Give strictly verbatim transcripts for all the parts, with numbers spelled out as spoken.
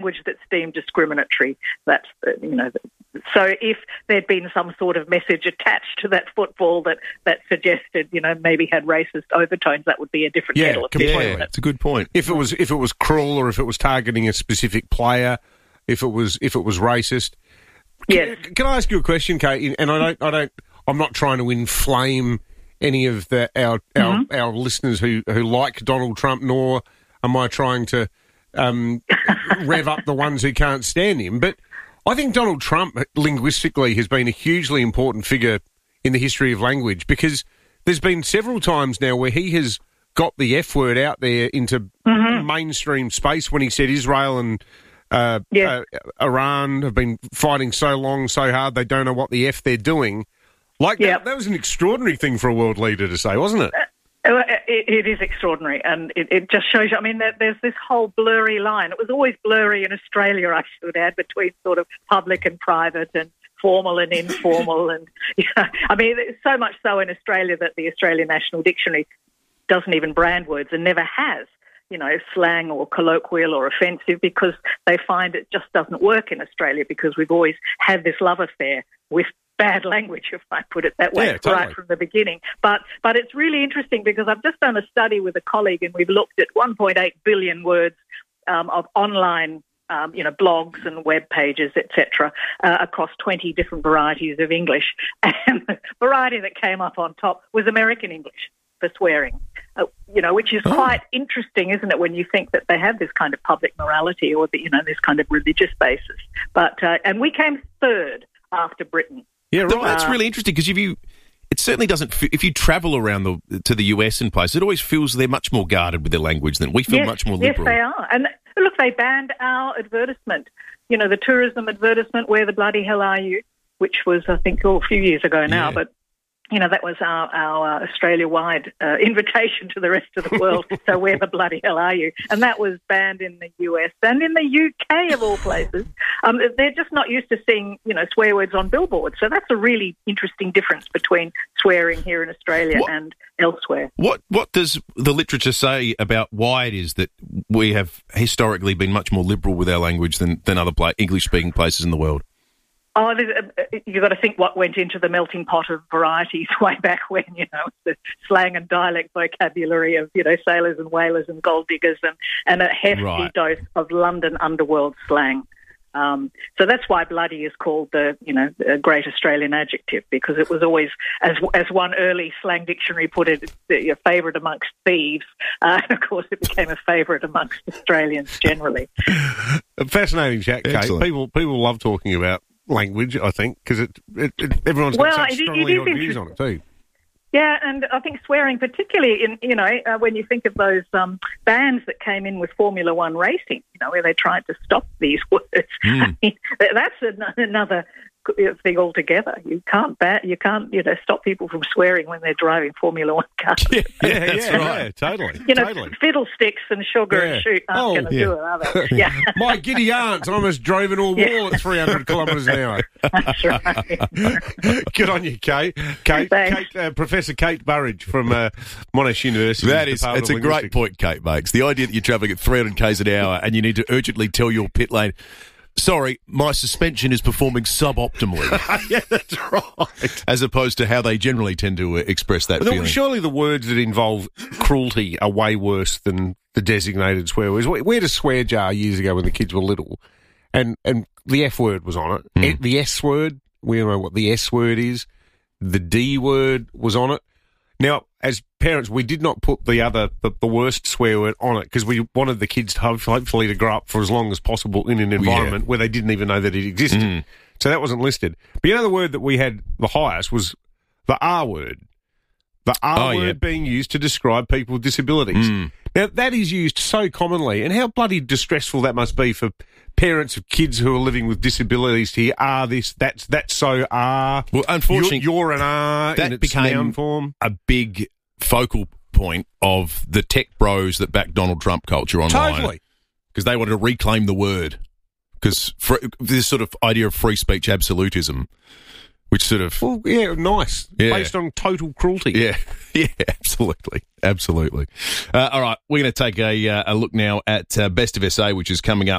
language that's deemed discriminatory. That's, you know, so if there'd been some sort of message attached to that football that, that suggested, you know, maybe had racist overtones, that would be a different yeah, kettle of fish. Yeah, That's a good point. If it was if it was cruel or if it was targeting a specific player, if it was if it was racist. Yes. Can, can I ask you a question, Kate? And I don't I don't I'm not trying to inflame any of the our our, Mm-hmm. our listeners who, who like Donald Trump, nor am I trying to um, rev up the ones who can't stand him. But I think Donald Trump, linguistically, has been a hugely important figure in the history of language, because there's been several times now where he has got the F word out there into mm-hmm. mainstream space when he said Israel and uh, yes. uh, Iran have been fighting so long, so hard, they don't know what the F they're doing. Like, yep. that, that was an extraordinary thing for a world leader to say, wasn't it? Uh, It, it is extraordinary, and it, it just shows you, I mean, there, there's this whole blurry line. It was always blurry in Australia, I should add, between sort of public and private and formal and informal. And you know, I mean, it's so much so in Australia that the Australian National Dictionary doesn't even brand words and never has, you know, slang or colloquial or offensive, because they find it just doesn't work in Australia, because we've always had this love affair with bad language, if I put it that way, yeah, totally. right from the beginning. But but it's really interesting, because I've just done a study with a colleague, and we've looked at one point eight billion words um, of online, um, you know, blogs and web pages, et cetera, uh, across twenty different varieties of English. And the variety that came up on top was American English for swearing, uh, you know, which is oh. quite interesting, isn't it, when you think that they have this kind of public morality, or, the, you know, this kind of religious basis. But uh, and we came third after Britain. Yeah, right. That's really interesting, because if you, it certainly doesn't. If you travel around the to the U S and places, it always feels they're much more guarded with their language than we feel. Yes, much more liberal. Yes, they are. And look, they banned our advertisement. You know, the tourism advertisement, "Where the bloody hell are you?" which was, I think, oh, a few years ago now, Yeah. but. You know, that was our, our uh, Australia-wide uh, invitation to the rest of the world. So where the bloody hell are you? And that was banned in the U S and in the U K, of all places. Um, they're just not used to seeing, you know, swear words on billboards. So that's a really interesting difference between swearing here in Australia What? and elsewhere. What what does the literature say about why it is that we have historically been much more liberal with our language than, than other pla- English-speaking places in the world? Oh, you've got to think what went into the melting pot of varieties way back when, you know, the slang and dialect vocabulary of, you know, sailors and whalers and gold diggers, and, and a hefty Right. dose of London underworld slang. Um, so that's why bloody is called the, you know, the great Australian adjective, because it was always, as as one early slang dictionary put it, a favourite amongst thieves. Uh, and of course, it became a favourite amongst Australians generally. A fascinating chat, Kate. Excellent. People people love talking about language, I think, because it, it, it everyone's got Well, such it- it strongly is held views on it too. Yeah, and I think swearing, particularly in, you know, uh, when you think of those um, bans that came in with Formula One racing, you know, where they tried to stop these words. Mm. I mean, that's an- another thing altogether. You can't ban, you can't, you know, stop people from swearing when they're driving Formula One cars. Yeah, Yeah, that's yeah, right. yeah, totally. You know, totally. fiddlesticks and sugar Yeah. and shoot aren't Oh, going to yeah. do it, are they? Yeah, My giddy aunt almost drove into a wall Yeah. at three hundred kilometres an hour. that's right. Good on you, Kate. Kate, Thanks. Kate uh, Professor Kate Burridge from uh, Monash University. That is, Department it's a of great Linguistics. point Kate makes. The idea that you're travelling at three hundred kays an hour and you need to urgently tell your pit lane, sorry, my suspension is performing suboptimally, Yeah, that's right. as opposed to how they generally tend to uh, express that But feeling. surely the words that involve cruelty are way worse than the designated swear words. We we had a swear jar years ago when the kids were little, and, and the F word was on it. Mm. E- The S word, we don't know what the S word is. The D word was on it. Now, as parents, we did not put the other, the, the worst swear word on it, because we wanted the kids to hope- hopefully to grow up for as long as possible in an environment where they didn't even know that it existed. Mm. So that wasn't listed. But you know, the word that we had the highest was the R word. The R Oh, word yeah. being used to describe people with disabilities. Mm. Now, that is used so commonly, and how bloody distressful that must be for parents of kids who are living with disabilities to hear, ah, this, that's, that's so R. Well, unfortunately, you're, you're an R that in its became noun form. a big focal point of the tech bros that back Donald Trump culture online. Totally. Because they wanted to reclaim the word. Because this sort of idea of free speech absolutism, which sort of... Well, yeah, nice. Yeah. Based on total cruelty. Yeah, yeah, absolutely, absolutely. Uh, all right, we're going to take a, uh, a look now at uh, Best of S A, which is coming up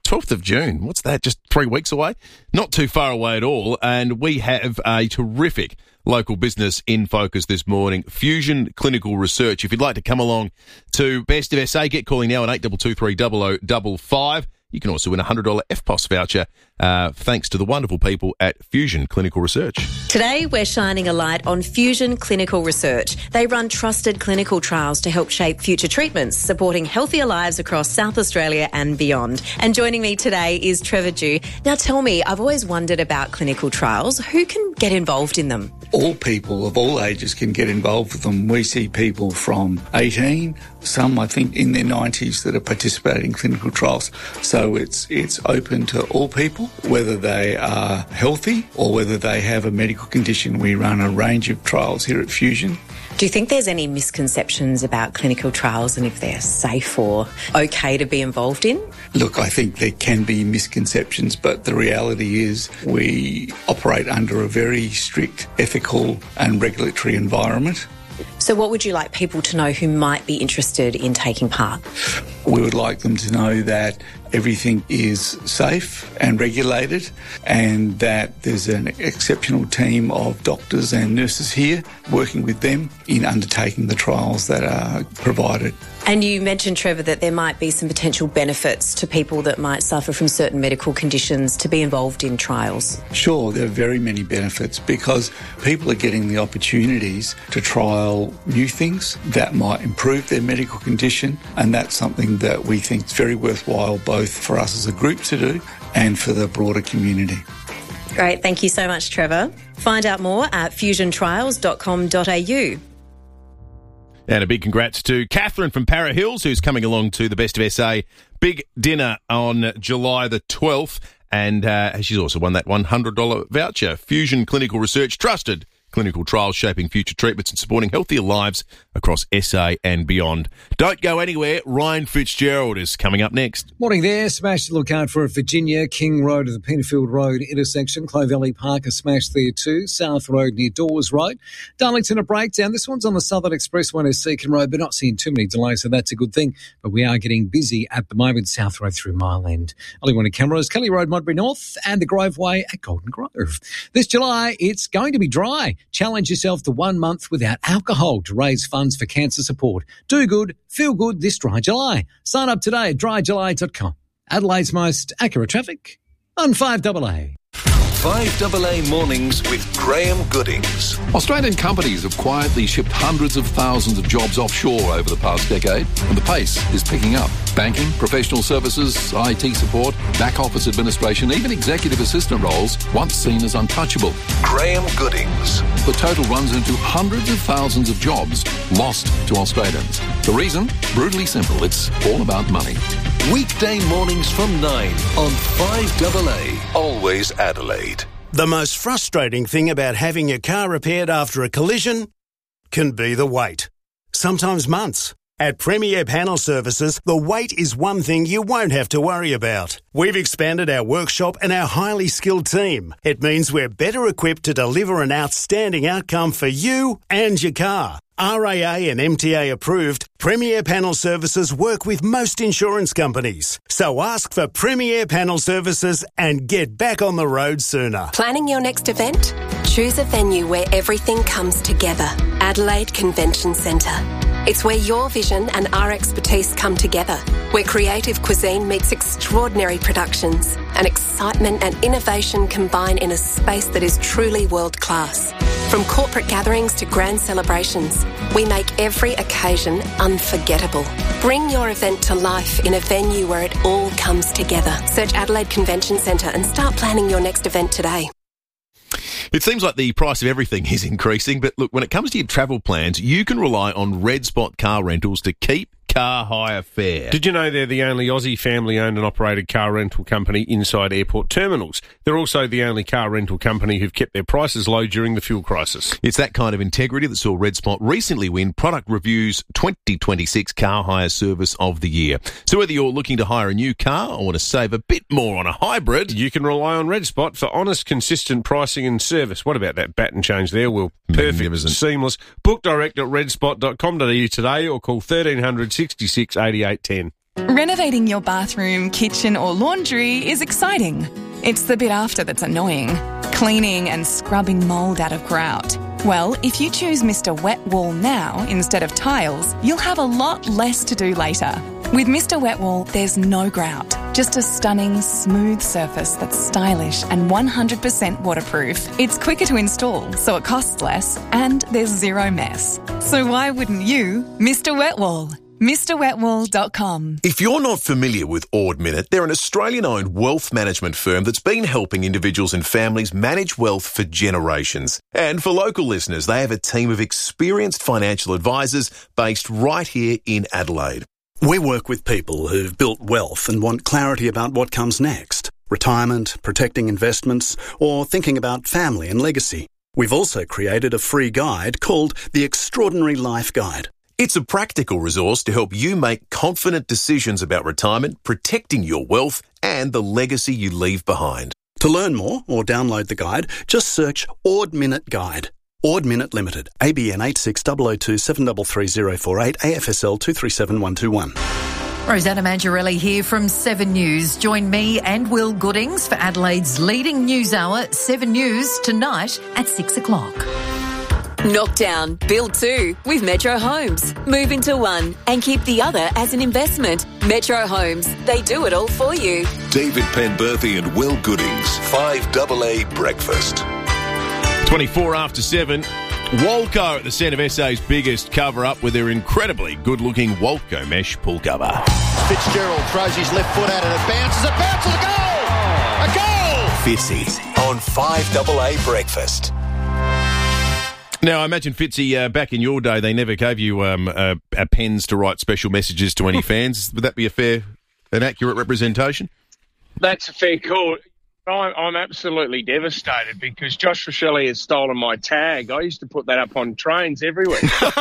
twelfth of June. What's that? Just three weeks away? Not too far away at all. And we have a terrific local business in focus this morning, Fusion Clinical Research. If you'd like to come along to Best of S A, get calling now on eight two two three zero zero five five. You can also win a one hundred dollars F P O S voucher uh, thanks to the wonderful people at Fusion Clinical Research. Today, we're shining a light on Fusion Clinical Research. They run trusted clinical trials to help shape future treatments, supporting healthier lives across South Australia and beyond. And joining me today is Trevor Dew. Now, tell me, I've always wondered about clinical trials. Who can get involved in them? All people of all ages can get involved with them. We see people from eighteen, some I think in their nineties that are participating in clinical trials. So it's it's open to all people, whether they are healthy or whether they have a medical condition. We run a range of trials here at Fusion. Do you think there's any misconceptions about clinical trials and if they're safe or okay to be involved in? Look, I think there can be misconceptions, but the reality is we operate under a very strict ethical and regulatory environment. So what would you like people to know who might be interested in taking part? We would like them to know that everything is safe and regulated and that there's an exceptional team of doctors and nurses here working with them in undertaking the trials that are provided. And you mentioned, Trevor, that there might be some potential benefits to people that might suffer from certain medical conditions to be involved in trials. Sure, there are very many benefits because people are getting the opportunities to trial new things that might improve their medical condition, and that's something that we think is very worthwhile both for us as a group to do and for the broader community. Great, thank you so much, Trevor. Find out more at fusion trials dot com dot a u. And a big congrats to Catherine from Para Hills, who's coming along to the Best of S A big dinner on July the twelfth. And uh, she's also won that one hundred dollars voucher. Fusion Clinical Research, trusted clinical trials shaping future treatments and supporting healthier lives across S A and beyond. Don't go anywhere. Ryan Fitzgerald is coming up next. Morning there. Smashed the lookout for Virginia. King Road at the Penfield Road intersection. Clovelly Park, a smash there too. South Road near Dawes Road. Darlington, a breakdown. This one's on the Southern Expressway near Seacon Road, but not seeing too many delays, so that's a good thing. But we are getting busy at the moment. South Road through Mile End. Only one in cameras. Kelly Road, Modbury North, and the Grove Way at Golden Grove. This July, it's going to be dry. Challenge yourself to one month without alcohol to raise funds for cancer support. Do good, feel good this dry July. Sign up today at dry july dot com. Adelaide's most accurate traffic on five A A. five A A Mornings with Graham Goodings. Australian companies have quietly shipped hundreds of thousands of jobs offshore over the past decade, and the pace is picking up. Banking, professional services, I T support, back office administration, even executive assistant roles, once seen as untouchable. Graham Goodings. The total runs into hundreds of thousands of jobs lost to Australians. The reason? Brutally simple. It's all about money. Weekday mornings from nine on five A A. Always Adelaide. The most frustrating thing about having your car repaired after a collision can be the wait. Sometimes months. At Premier Panel Services, the wait is one thing you won't have to worry about. We've expanded our workshop and our highly skilled team. It means we're better equipped to deliver an outstanding outcome for you and your car. R A A and M T A approved, Premier Panel Services work with most insurance companies. So ask for Premier Panel Services and get back on the road sooner. Planning your next event? Choose a venue where everything comes together. Adelaide Convention Centre. It's where your vision and our expertise come together, where creative cuisine meets extraordinary productions and excitement and innovation combine in a space that is truly world-class. From corporate gatherings to grand celebrations, we make every occasion unforgettable. Bring your event to life in a venue where it all comes together. Search Adelaide Convention Centre and start planning your next event today. It seems like the price of everything is increasing, but look, when it comes to your travel plans, you can rely on Red Spot Car Rentals to keep car hire fair. Did you know they're the only Aussie family-owned and operated car rental company inside airport terminals? They're also the only car rental company who've kept their prices low during the fuel crisis. It's that kind of integrity that saw Red Spot recently win Product Review's twenty twenty-six Car Hire Service of the Year. So whether you're looking to hire a new car or want to save a bit more on a hybrid, you can rely on Red Spot for honest, consistent pricing and service. What about that bat and change there, Will? Perfect, seamless. Book direct at red spot dot com dot a u today or call thirteen hundred sixty-six eighty-eight ten. Renovating your bathroom, kitchen or laundry is exciting. It's the bit after that's annoying. Cleaning and scrubbing mould out of grout. Well, if you choose Mister Wet Wall now instead of tiles, you'll have a lot less to do later. With Mister Wet Wall, there's no grout, just a stunning, smooth surface that's stylish and one hundred percent waterproof. It's quicker to install, so it costs less, and there's zero mess. So why wouldn't you? Mister Wet Wall. Mr Wet Wall dot com. If you're not familiar with Ord Minnett, they're an Australian-owned wealth management firm that's been helping individuals and families manage wealth for generations. And for local listeners, they have a team of experienced financial advisors based right here in Adelaide. We work with people who've built wealth and want clarity about what comes next. Retirement, protecting investments, or thinking about family and legacy. We've also created a free guide called The Extraordinary Life Guide. It's a practical resource to help you make confident decisions about retirement, protecting your wealth, and the legacy you leave behind. To learn more or download the guide, just search Ord Minnett Guide. Ord Minnett Limited, A B N eight six zero zero two seven three three zero four eight, A F S L two three seven one two one. Rosanna Mangiarelli here from Seven News. Join me and Will Goodings for Adelaide's leading news hour, Seven News, tonight at six o'clock. Knock down, build two with Metro Homes. Move into one and keep the other as an investment. Metro Homes, they do it all for you. David Penberthy and Will Goodings, five double A Breakfast. twenty-four after seven. Walco at the centre of S A's biggest cover-up with their incredibly good-looking Walco mesh pool cover. Fitzgerald throws his left foot at it. It bounces. It bounces. A goal! A goal! Fitzy on five double A Breakfast. Now, I imagine, Fitzy, uh, back in your day, they never gave you um, uh, uh, pens to write special messages to any fans. Would that be a fair, an accurate representation? That's a fair call. I'm, I'm absolutely devastated because Josh Rochelle has stolen my tag. I used to put that up on trains everywhere.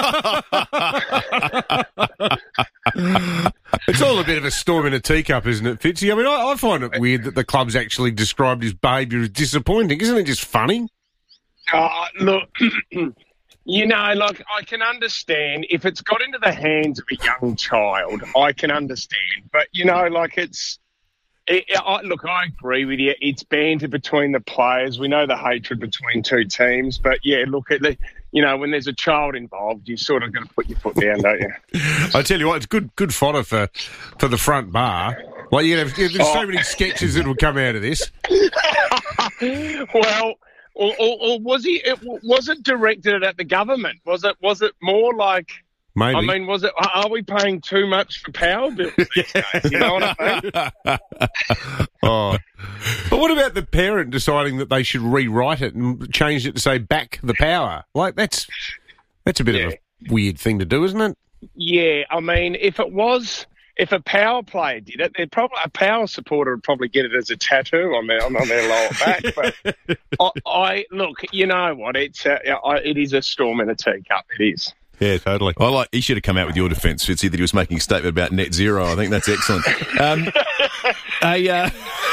It's all a bit of a storm in a teacup, isn't it, Fitzy? I mean, I, I find it weird that the club's actually described his behaviour as disappointing. Isn't it just funny? Uh, look, you know, like, I can understand if it's got into the hands of a young child, I can understand. But, you know, like, it's... It, I, look, I agree with you. It's banter between the players. We know the hatred between two teams. But, yeah, look, at the, you know, when there's a child involved, you sort of got to put your foot down, don't you? I tell you what, it's good good fodder for, for the front bar. Like, you know, there's oh. so many sketches that will come out of this. Well... Or, or, or was he? It, was it directed at the government? Was it? Was it more like? Maybe. I mean, was it? Are we paying too much for power bills these days? You know what I mean? Oh, but what about the parent deciding that they should rewrite it and change it to say "back the power"? Like that's that's a bit yeah. of a weird thing to do, isn't it? Yeah, I mean, if it was. If a power player did it, they'd probably a power supporter would probably get it as a tattoo on their on their lower back. But I, I look, you know what? It's uh, I, it is a storm in a teacup. It is. Yeah, totally. I like. He should have come out with your defence, Fitzy, that he was making a statement about net zero. I think that's excellent. Um, a,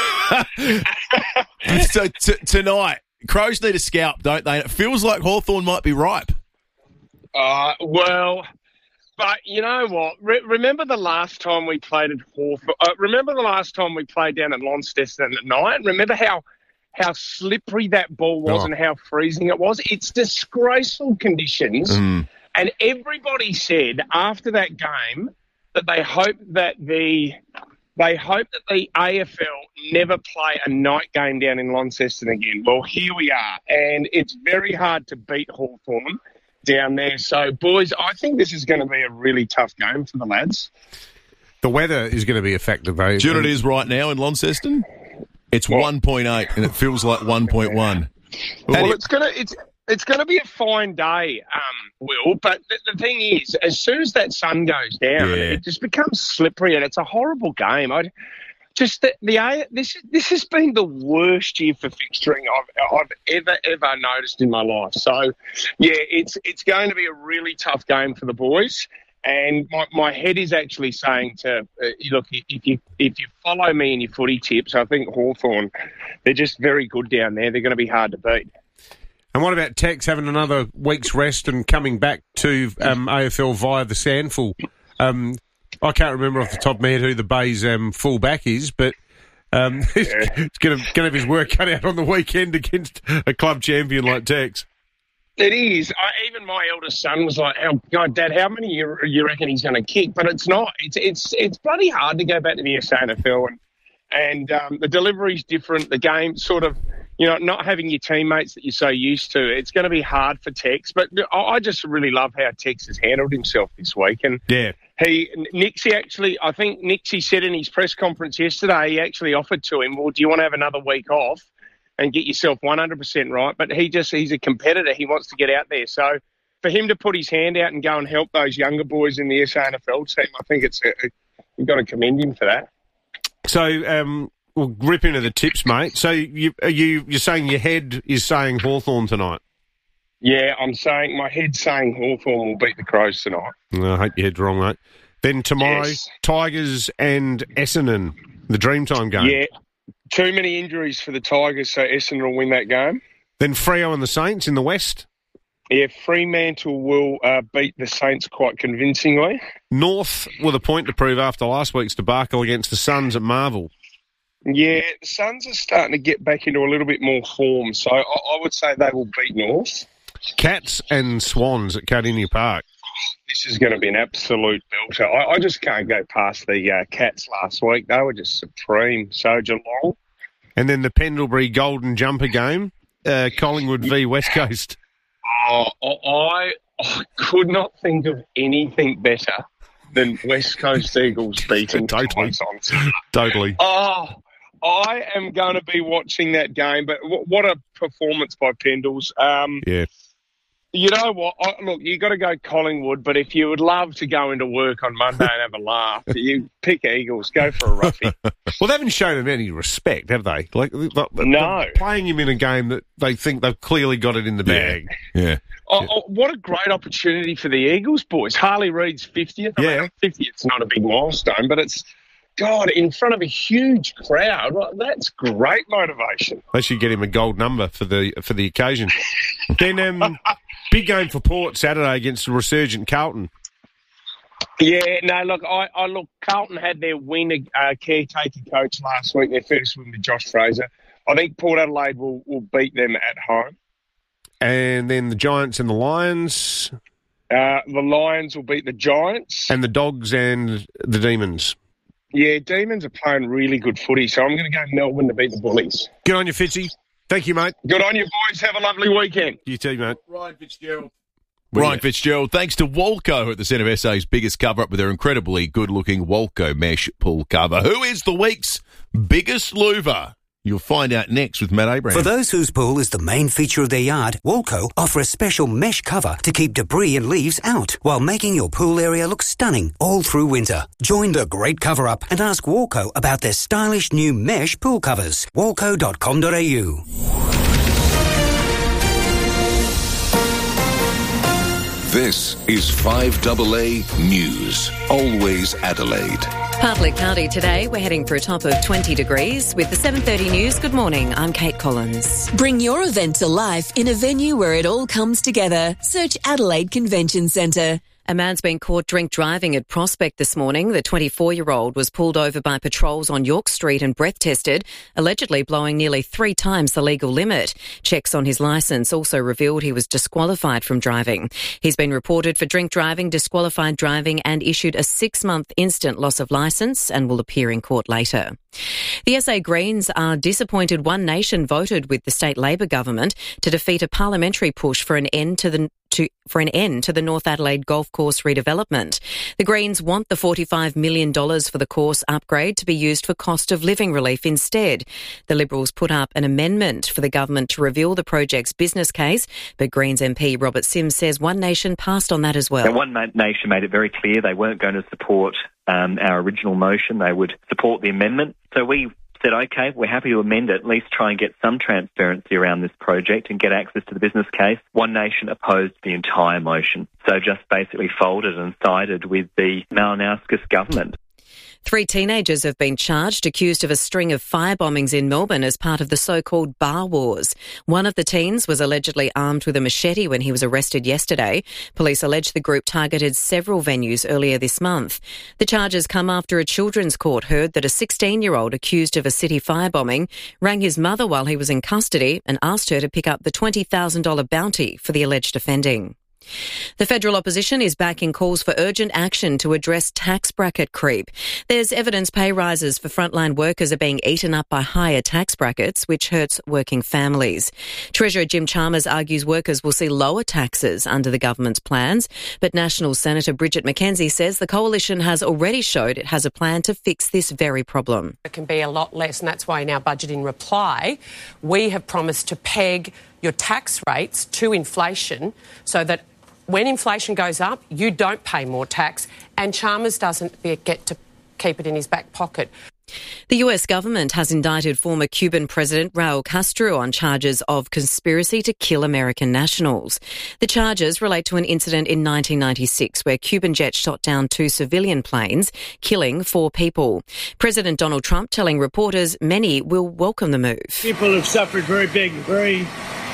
uh, so t- tonight, Crows need a scalp, don't they? And it feels like Hawthorn might be ripe. Uh well. But you know what? Re- remember the last time we played at Hawthorn? Uh, remember the last time we played down at Launceston at night? Remember how how slippery that ball was oh. and how freezing it was? It's disgraceful conditions. Mm. And everybody said after that game that they hope that the they hope that the A F L never play a night game down in Launceston again. Well, here we are, and it's very hard to beat Hawthorn down there. So, boys, I think this is going to be a really tough game for the lads. The weather is going to be a factor, though. Do you know what it is right now in Launceston? It's what? one point eight, and it feels like one point one. Well, you... it's going to it's it's going to be a fine day, um, Will. But the, the thing is, as soon as that sun goes down, yeah. it just becomes slippery, and it's a horrible game. I just the, the this this has been the worst year for fixturing I've I've ever ever noticed in my life. So, yeah, it's it's going to be a really tough game for the boys. And my, my head is actually saying to uh, look, if you if you follow me in your footy tips, I think Hawthorn, they're just very good down there. They're going to be hard to beat. And what about Tex having another week's rest and coming back to um, A F L via the Sandful? Um, I can't remember off the top of my head who the Bay's um, full-back is, but um, yeah. it's going to have his work cut out on the weekend against a club champion like Tex. It is. I, even my eldest son was like, "Oh God, Dad, how many you, you reckon he's going to kick?" But it's not. It's it's it's bloody hard to go back to the S A N F L, and and um, the delivery's different. The game sort of, you know, not having your teammates that you're so used to. It's going to be hard for Tex. But I, I just really love how Tex has handled himself this week. And yeah, he Nixie actually, I think Nixie said in his press conference yesterday, he actually offered to him, "Well, do you want to have another week off and get yourself one hundred percent right?" But he just, he's a competitor. He wants to get out there. So for him to put his hand out and go and help those younger boys in the S A N F L team, I think it's, a, a, you've got to commend him for that. So um, we'll rip into the tips, mate. So you, are you, you're saying your head is saying Hawthorn tonight? Yeah, I'm saying, my head's saying Hawthorn will beat the Crows tonight. No, I hope your head's wrong, mate. Then tomorrow, yes. Tigers and Essendon, the Dreamtime game. Yeah. Too many injuries for the Tigers, so Essendon will win that game. Then Freo and the Saints in the West. Yeah, Fremantle will uh, beat the Saints quite convincingly. North with a point to prove after last week's debacle against the Suns at Marvel. Yeah, the Suns are starting to get back into a little bit more form, so I, I would say they will beat North. Cats and Swans at Cardinia Park. This is going to be an absolute belter. I, I just can't go past the uh, Cats last week. They were just supreme. So Geelong. And then the Pendlebury Golden Jumper game, uh, Collingwood v West Coast. Oh, I, I could not think of anything better than West Coast Eagles beating totally. on Totally. Oh, I am going to be watching that game, but w- what a performance by Pendles. Um, yeah. You know what? I, look, you got to go Collingwood, but if you would love to go into work on Monday and have a laugh, you pick Eagles. Go for a roughie. Well, they haven't shown him any respect, have they? Like, like no, playing him in a game that they think they've clearly got it in the bag. Yeah. yeah. Oh, yeah. Oh, what a great opportunity for the Eagles, boys. Harley Reid's fiftieth. I yeah, mean, fiftieth's not a big milestone, but it's. God, in front of a huge crowd, well, that's great motivation. They should get him a gold number for the for the occasion. Then, um, big game for Port Saturday against the resurgent Carlton. Yeah, no, look, I, I look. Carlton had their win uh, caretaker coach last week. Their first win with Josh Fraser. I think Port Adelaide will, will beat them at home. And then the Giants and the Lions. Uh, the Lions will beat the Giants. And the Dogs and the Demons. Yeah, Demons are playing really good footy, so I'm going to go Melbourne to beat the Bullies. Good on you, Fitzy. Thank you, mate. Good on you, boys. Have a lovely weekend. You too, mate. Ryan Fitzgerald. Ryan Fitzgerald, thanks to Walco at the centre of S A's biggest cover-up with their incredibly good-looking Walco mesh pull cover. Who is the week's biggest louver? You'll find out next with Matt Abraham. For those whose pool is the main feature of their yard, Walco offer a special mesh cover to keep debris and leaves out while making your pool area look stunning all through winter. Join the great cover-up and ask Walco about their stylish new mesh pool covers. walco dot com dot a u. This is five A A News. Always Adelaide. Partly cloudy today. We're heading for a top of twenty degrees. With the seven thirty news, good morning. I'm Kate Collins. Bring your event to life in a venue where it all comes together. Search Adelaide Convention Centre. A man's been caught drink driving at Prospect this morning. The twenty-four-year-old was pulled over by patrols on York Street and breath tested, allegedly blowing nearly three times the legal limit. Checks on his licence also revealed he was disqualified from driving. He's been reported for drink driving, disqualified driving and issued a six-month instant loss of licence and will appear in court later. The S A Greens are disappointed One Nation voted with the state Labor government to defeat a parliamentary push for an end to the to, for an end to the North Adelaide Golf Course redevelopment. The Greens want the forty-five million dollars for the course upgrade to be used for cost of living relief instead. The Liberals put up an amendment for the government to reveal the project's business case, but Greens M P Robert Sims says One Nation passed on that as well. And One Nation made it very clear they weren't going to support um, our original motion. They would support the amendment. So we said, OK, we're happy to amend it, at least try and get some transparency around this project and get access to the business case. One Nation opposed the entire motion, so just basically folded and sided with the Malinowskis government. Three teenagers have been charged, accused of a string of fire bombings in Melbourne as part of the so-called bar wars. One of the teens was allegedly armed with a machete when he was arrested yesterday. Police allege the group targeted several venues earlier this month. The charges come after a children's court heard that a sixteen-year-old accused of a city firebombing rang his mother while he was in custody and asked her to pick up the twenty thousand dollars bounty for the alleged offending. The federal opposition is backing calls for urgent action to address tax bracket creep. There's evidence pay rises for frontline workers are being eaten up by higher tax brackets, which hurts working families. Treasurer Jim Chalmers argues workers will see lower taxes under the government's plans, but National Senator Bridget McKenzie says the coalition has already showed it has a plan to fix this very problem. It can be a lot less, and that's why in our budgeting reply we have promised to peg your tax rates to inflation so that when inflation goes up, you don't pay more tax, and Chalmers doesn't get to keep it in his back pocket. The U S government has indicted former Cuban President Raul Castro on charges of conspiracy to kill American nationals. The charges relate to an incident in nineteen ninety-six where Cuban jets shot down two civilian planes, killing four people. President Donald Trump telling reporters many will welcome the move. People have suffered very big, very,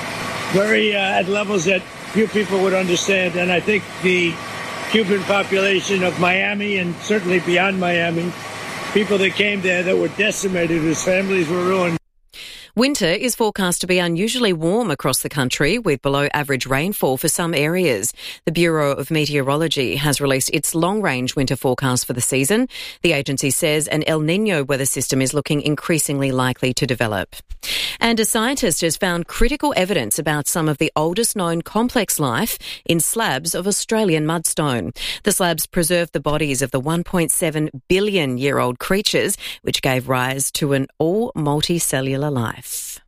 very uh, at levels that few people would understand, and I think the Cuban population of Miami and certainly beyond Miami, people that came there that were decimated, whose families were ruined. Winter is forecast to be unusually warm across the country with below average rainfall for some areas. The Bureau of Meteorology has released its long-range winter forecast for the season. The agency says an El Niño weather system is looking increasingly likely to develop. And a scientist has found critical evidence about some of the oldest known complex life in slabs of Australian mudstone. The slabs preserve the bodies of the one point seven billion year old creatures, which gave rise to an all multicellular life.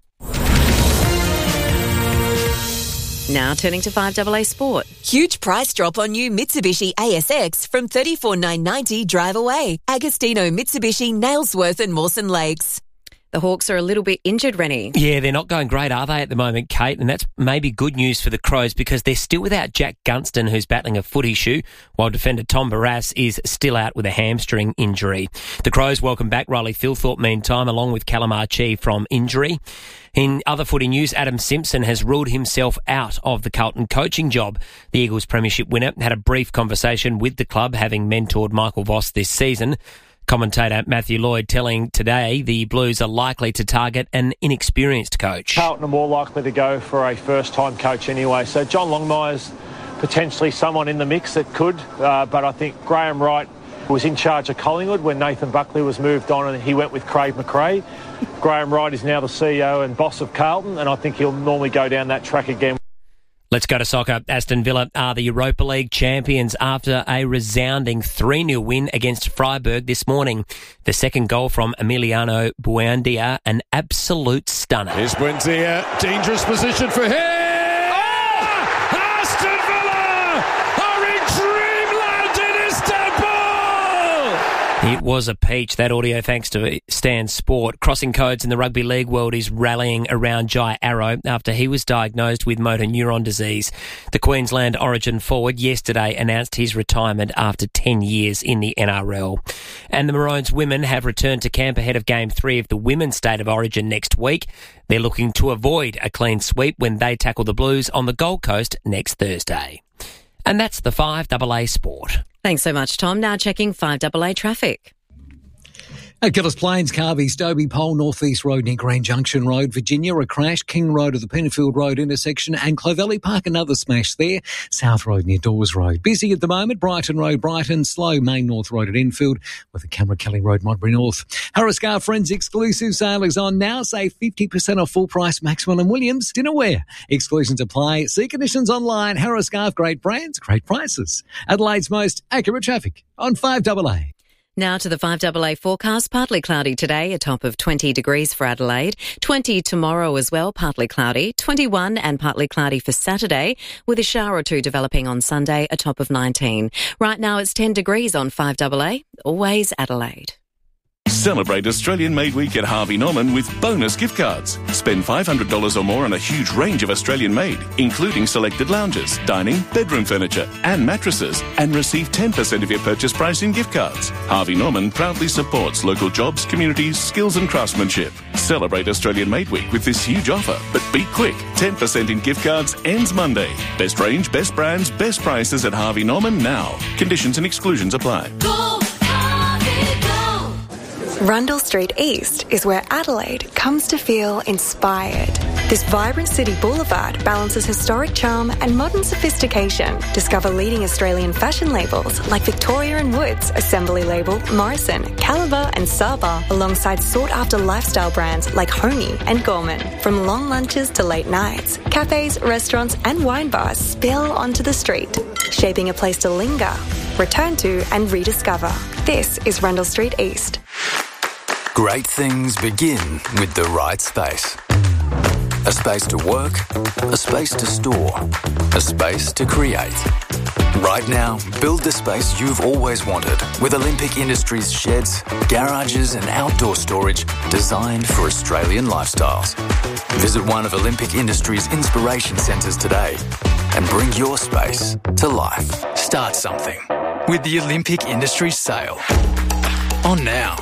Now turning to five A A Sport. Huge price drop on new Mitsubishi A S X from thirty-four thousand nine hundred ninety dollars drive away. Agostino Mitsubishi, Nailsworth and Mawson Lakes. The Hawks are a little bit injured, Rennie. Yeah, they're not going great, are they, at the moment, Kate? And that's maybe good news for the Crows because they're still without Jack Gunston, who's battling a foot issue, while defender Tom Barrass is still out with a hamstring injury. The Crows welcome back Riley Philthorpe, meantime, along with Callum Archie from injury. In other footy news, Adam Simpson has ruled himself out of the Carlton coaching job. The Eagles premiership winner had a brief conversation with the club, having mentored Michael Voss this season. Commentator Matthew Lloyd telling Today the Blues are likely to target an inexperienced coach. Carlton are more likely to go for a first-time coach anyway. So John Longmire's potentially someone in the mix that could, uh, but I think Graham Wright was in charge of Collingwood when Nathan Buckley was moved on and he went with Craig McRae. Graham Wright is now the C E O and boss of Carlton, and I think he'll normally go down that track again. Let's go to soccer. Aston Villa are the Europa League champions after a resounding three nil win against Freiburg this morning. The second goal from Emiliano Buendia, an absolute stunner. Here's Buendia, dangerous position for him! Oh! Aston Villa are in dreamland in Istanbul! It was a peach, that audio, thanks to Stan Sport. Crossing codes in the rugby league world is rallying around Jai Arrow after he was diagnosed with motor neuron disease. The Queensland Origin forward yesterday announced his retirement after ten years in the N R L. And the Maroons women have returned to camp ahead of Game three of the Women's State of Origin next week. They're looking to avoid a clean sweep when they tackle the Blues on the Gold Coast next Thursday. And that's the five A A Sport. Thanks so much, Tom. Now checking five A A traffic. At Gillis Plains, Carby, Stobie Pole, North East Road near Green Junction Road, Virginia, a crash, King Road at the Penfield Road intersection, and Clovelly Park, another smash there, South Road near Dawes Road. Busy at the moment, Brighton Road, Brighton, slow, Main North Road at Enfield, with the Camera Kelly Road, Modbury North. Harris-Gar Friends exclusive sale is on now. Save fifty percent off full price Maxwell and Williams dinnerware. Exclusions apply. See conditions online. Harris-Gar, great brands, great prices. Adelaide's most accurate traffic on five A A. Now to the five A A forecast. Partly cloudy today, a top of twenty degrees for Adelaide. twenty tomorrow as well, partly cloudy. twenty-one and partly cloudy for Saturday, with a shower or two developing on Sunday, a top of nineteen. Right now it's ten degrees on five A A. Always Adelaide. Celebrate Australian-made week at Harvey Norman with bonus gift cards. Spend five hundred dollars or more on a huge range of Australian-made, including selected lounges, dining, bedroom furniture and mattresses, and receive ten percent of your purchase price in gift cards. Harvey Norman proudly supports local jobs, communities, skills and craftsmanship. Celebrate Australian-made week with this huge offer, but be quick. ten percent in gift cards ends Monday. Best range, best brands, best prices at Harvey Norman now. Conditions and exclusions apply. Go, Harvey, go. Rundle Street East is where Adelaide comes to feel inspired. This vibrant city boulevard balances historic charm and modern sophistication. Discover leading Australian fashion labels like Victoria and Woods, Assembly Label, Morrison, Caliber and Saba, alongside sought-after lifestyle brands like Homey and Gorman. From long lunches to late nights, cafes, restaurants and wine bars spill onto the street, shaping a place to linger, return to and rediscover. This is Rundle Street East. Great things begin with the right space. A space to work, a space to store, a space to create. Right now, build the space you've always wanted with Olympic Industries sheds, garages and outdoor storage designed for Australian lifestyles. Visit one of Olympic Industries' inspiration centres today and bring your space to life. Start something with the Olympic Industries sale. On now.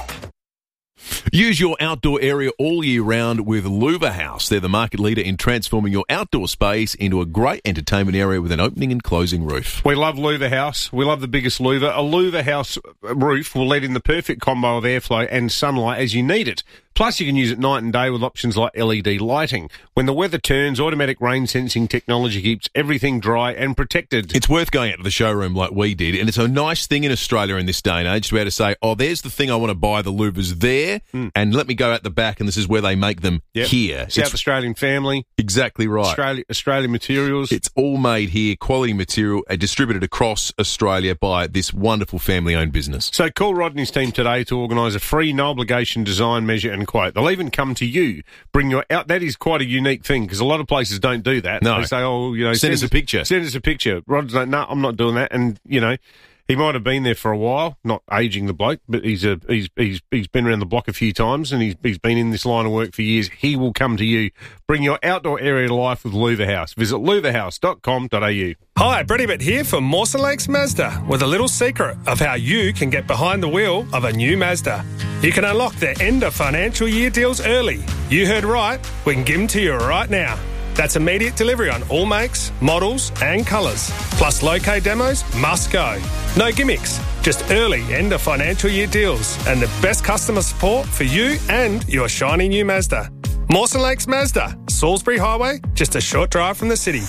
Use your outdoor area all year round with Louver House. They're the market leader in transforming your outdoor space into a great entertainment area with an opening and closing roof. We love Louver House. We love the biggest louver. A Louver House roof will let in the perfect combo of airflow and sunlight as you need it. Plus, you can use it night and day with options like L E D lighting. When the weather turns, automatic rain sensing technology keeps everything dry and protected. It's worth going out to the showroom like we did, and it's a nice thing in Australia in this day and age to be able to say, oh, there's the thing I want to buy, the louvers there, mm. and let me go out the back, and this is where they make them yep. here. South it's Australian family. Exactly right. Australia, Australian materials. It's all made here, quality material, uh, distributed across Australia by this wonderful family-owned business. So call Rodney's team today to organise a free, no-obligation design, measure and quote. They'll even come to you, bring your out. That is quite a unique thing because a lot of places don't do that. No. They say, oh, you know, send, send us a picture. Send us a picture. Rod's like, no, I'm not doing that. And, you know, he might have been there for a while, not aging the bloke, but he's a he's he's he's been around the block a few times and he's he's been in this line of work for years. He will come to you. Bring your outdoor area to life with Louver House. Visit louver house dot com dot a u. Hi, Brady Bit here from Mawson Lakes Mazda with a little secret of how you can get behind the wheel of a new Mazda. You can unlock their end of financial year deals early. You heard right. We can give them to you right now. That's immediate delivery on all makes, models and colours. Plus low-K demos must go. No gimmicks, just early end of financial year deals and the best customer support for you and your shiny new Mazda. Mawson Lakes Mazda, Salisbury Highway, just a short drive from the city.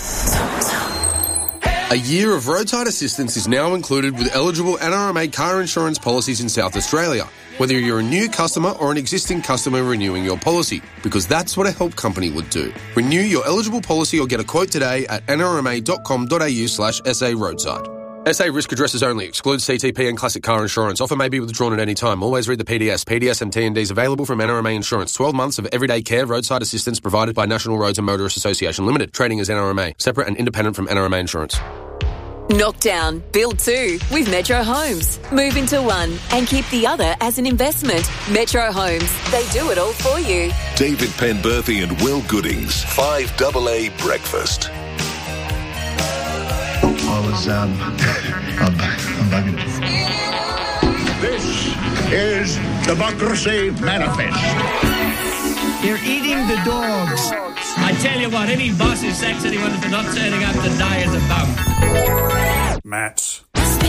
A year of roadside assistance is now included with eligible N R M A car insurance policies in South Australia, whether you're a new customer or an existing customer renewing your policy, because that's what a help company would do. Renew your eligible policy or get a quote today at n r m a dot com dot a u slash s a roadside. S A risk addresses only. Excludes C T P and classic car insurance. Offer may be withdrawn at any time. Always read the P D S. P D S and T and Ds available from N R M A Insurance. twelve months of everyday care roadside assistance provided by National Roads and Motorists Association Limited. Trading as N R M A. Separate and independent from N R M A Insurance. Knock down, build two with Metro Homes. Move into one and keep the other as an investment. Metro Homes, they do it all for you. David Penberthy and Will Goodings, five double A Breakfast. I was, um, I'm, I'm bugging. This is Democracy Manifest. You're eating the dogs. I tell you what, any boss who sacks anyone for not turning up today is a bum. Matt.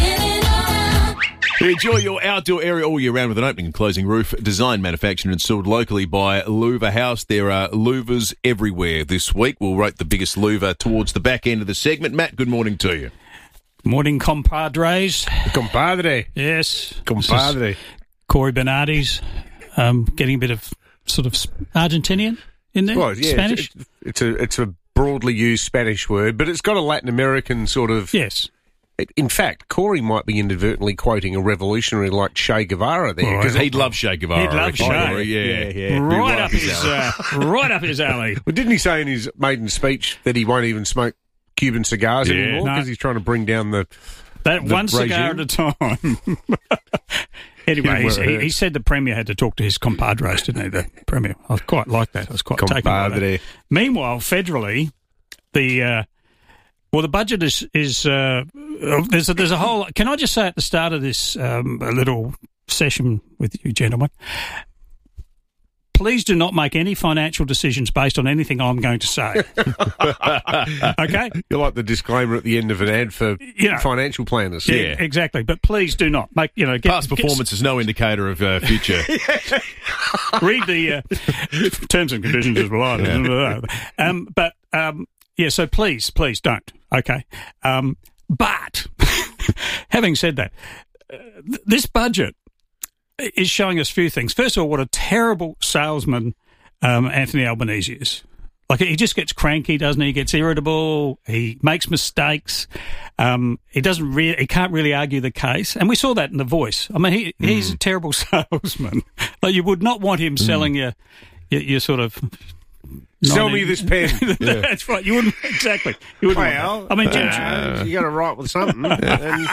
Enjoy your outdoor area all year round with an opening and closing roof. Designed, manufactured and installed locally by Louver House. There are louvers everywhere this week. We'll rate the biggest louver towards the back end of the segment. Matt, good morning to you. Morning, compadres. Compadre. Yes. Compadre. Corey Bernardi's um, getting a bit of sort of Argentinian in there. Well, yeah, Spanish. It's, it's a it's a broadly used Spanish word, but it's got a Latin American sort of. Yes. In fact, Corey might be inadvertently quoting a revolutionary like Che Guevara there, because right. he'd love Che Guevara. He'd love Che, yeah, yeah, yeah. Right, right up his, uh, right up his alley. Well, didn't he say in his maiden speech that he won't even smoke Cuban cigars yeah, anymore because no. he's trying to bring down the that the one regime. cigar at a time? Anyway, Hit him where he, it he hurts. said the Premier had to talk to his compadres, didn't he, the Premier? I quite like that. I was quite taken by Compadre. that. Meanwhile, federally, the... Uh, well, the budget is... is uh, there's, a, there's a whole... Can I just say at the start of this um, a little session with you gentlemen, please do not make any financial decisions based on anything I'm going to say. Okay? You're like the disclaimer at the end of an ad for You know, financial planners. Yeah, exactly. But please do not make, you know... Get, Past performance is no indicator of uh, future. Read the uh, terms and conditions as well. Yeah. Um, but, um, yeah, so please, please don't. Okay? Um, but, having said that, uh, th- this budget is showing us a few things. First of all, what a terrible salesman um, Anthony Albanese is. Like, he just gets cranky, doesn't he? He gets irritable. He makes mistakes. Um, he doesn't really, he can't really argue the case. And we saw that in The Voice. I mean, he, he's Mm. a terrible salesman. Like, you would not want him selling you, your, your sort of... Sell ninety me this pen. Yeah. That's right. You wouldn't, exactly. You wouldn't Well, want that. I mean, Jim, uh, you got to write with something. And-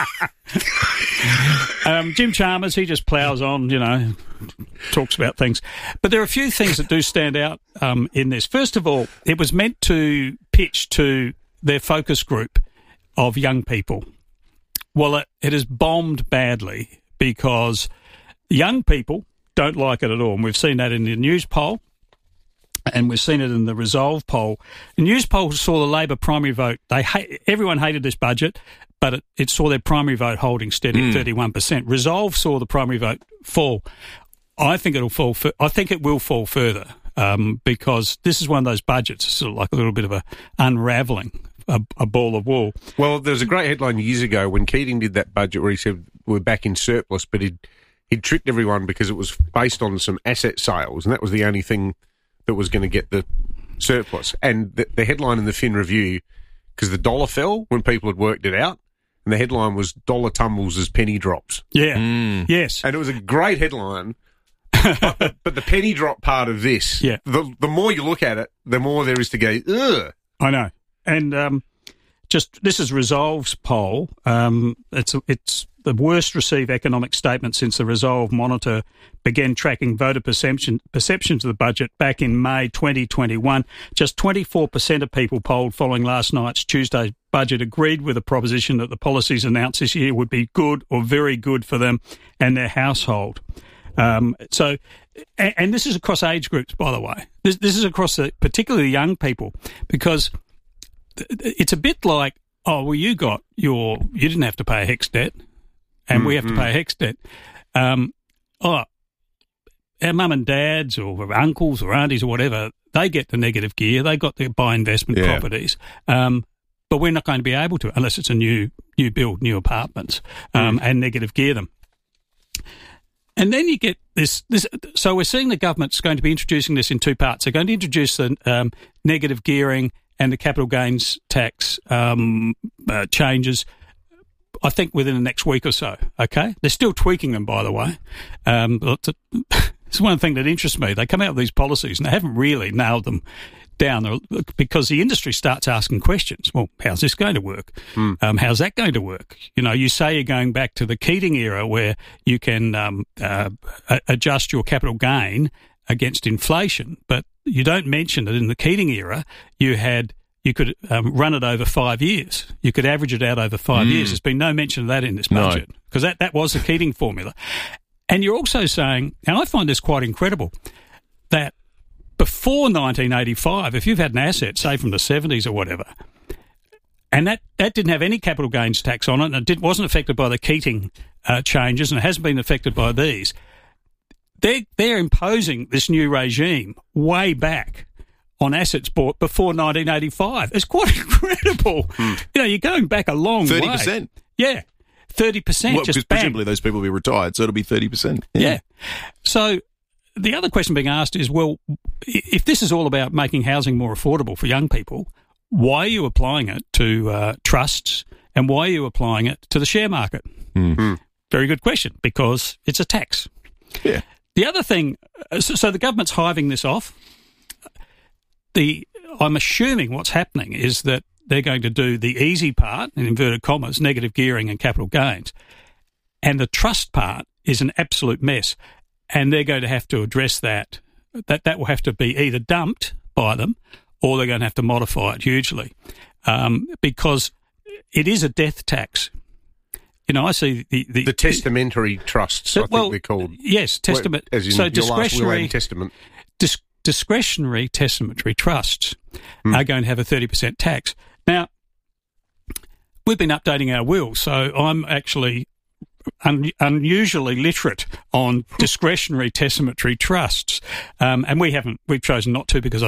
Um, Jim Chalmers, he just ploughs on, you know, talks about things. But there are a few things that do stand out um, in this. First of all, it was meant to pitch to their focus group of young people. Well, it, it has bombed badly because young people don't like it at all. And we've seen that in the News poll. And we've seen it in the Resolve poll. The News poll saw the Labor primary vote. They ha- everyone hated this budget, but it, it saw their primary vote holding steady Mm. at thirty-one percent. Resolve saw the primary vote fall. I think it'll fall. F- I think it will fall further um, because this is one of those budgets, sort of like a little bit of a unravelling, a, a ball of wool. Well, there was a great headline years ago when Keating did that budget where he said we're back in surplus, but he'd, he'd tricked everyone because it was based on some asset sales, and that was the only thing that was going to get the surplus. And the, the headline in the Fin Review, because the dollar fell when people had worked it out, and the headline was "Dollar tumbles as penny drops." Yeah. Yes. And it was a great headline. but, but the penny drop part of this, Yeah. the the more you look at it, the more there is to go, ugh. I know. And um, just this is Resolve's poll. Um, it's it's the worst received economic statement since the Resolve Monitor began tracking voter perception perceptions of the budget back in May twenty twenty-one. Just twenty-four percent of people polled following last night's Tuesday's budget agreed with the proposition that the policies announced this year would be good or very good for them and their household. Um, so, and, and this is across age groups, by the way. This, this is across the, particularly young people, because it's a bit like, oh, well, you got your, you didn't have to pay a HECS debt, and mm-hmm. we have to pay a HECS debt. Um, oh, our mum and dads or uncles or aunties or whatever, they get the negative gear. They got to buy investment Yeah. properties. Um, but we're not going to be able to unless it's a new new build, new apartments, um, mm. and negative gear them. And then you get this, this. So we're seeing the government's going to be introducing this in two parts. They're going to introduce the um, negative gearing and the capital gains tax um, uh, changes, I think, within the next week or so, okay? They're still tweaking them, by the way. Um, it's one thing that interests me. They come out with these policies and they haven't really nailed them down because the industry starts asking questions. Well, how's this going to work? Mm. Um, how's that going to work? You know, you say you're going back to the Keating era where you can um, uh, adjust your capital gain against inflation, but you don't mention that in the Keating era you had you could um, run it over five years. You could average it out over five mm. years. There's been no mention of that in this budget because no. that, that was the Keating formula. And you're also saying, and I find this quite incredible, that before nineteen eighty-five, if you've had an asset, say from the seventies or whatever, and that, that didn't have any capital gains tax on it, and it did, wasn't affected by the Keating uh, changes, and it hasn't been affected by these, they're, they're imposing this new regime way back on assets bought before nineteen eighty-five. It's quite incredible. Mm. You know, you're going back a long thirty way. thirty percent. Yeah, thirty percent. Well, just because bang. presumably those people will be retired, so it'll be thirty percent. Yeah. yeah. So the other question being asked is, well, if this is all about making housing more affordable for young people, why are you applying it to uh, trusts and why are you applying it to the share market? Mm-hmm. Very good question, because it's a tax. Yeah. The other thing, so, so the government's hiving this off. The I'm assuming what's happening is that they're going to do the easy part, in inverted commas, negative gearing and capital gains, and the trust part is an absolute mess, and they're going to have to address that. That that will have to be either dumped by them, or they're going to have to modify it hugely, um, because it is a death tax. You know, I see the the, the testamentary trusts. So, I think well, they're called. Yes, testament. As in so your discretionary last will and testament. Dis, discretionary testamentary trusts Mm. are going to have a thirty percent tax. Now, we've been updating our will, so I'm actually un- unusually literate on discretionary testamentary trusts, um, and we haven't. We've chosen not to because I